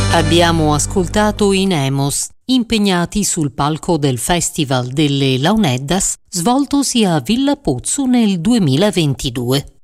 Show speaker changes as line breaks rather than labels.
Abbiamo ascoltato i Nemos, impegnati sul palco del Festival delle Launeddas, svoltosi a Villa Pozzo nel 2022.